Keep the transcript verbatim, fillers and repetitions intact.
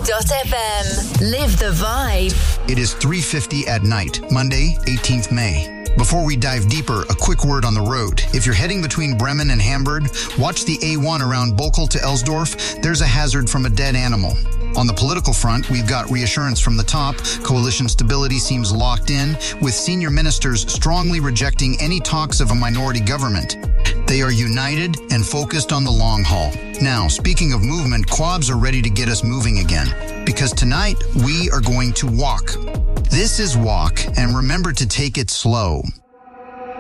dot f m. Live the vibe. It is three fifty at night, Monday, eighteenth of May. Before we dive deeper, a quick word on the road. If you're heading between Bremen and Hamburg, watch the A one around Bokel to Elsdorf. There's a hazard from a dead animal. On the political front, we've got reassurance from the top. Coalition stability seems locked in, with senior ministers strongly rejecting any talks of a minority government. They are united and focused on the long haul. Now, speaking of movement, Quabs are ready to get us moving again, because tonight we are going to walk. This is Walk, and remember to take it slow.